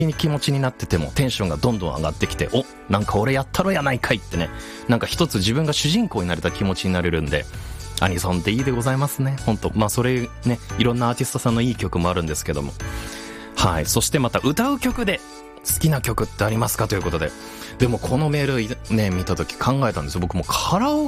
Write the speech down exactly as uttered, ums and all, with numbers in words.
に気持ちになっててもテンションがどんどん上がってきて、お、なんか俺やったろやないかいってね、なんか一つ自分が主人公になれた気持ちになれるんで、アニソンっていいでございますね、本当。まあそれね、いろんなアーティストさんのいい曲もあるんですけども、はい。そしてまた歌う曲で好きな曲ってありますかということで、でもこのメールね見た時考えたんですよ。僕もカラオ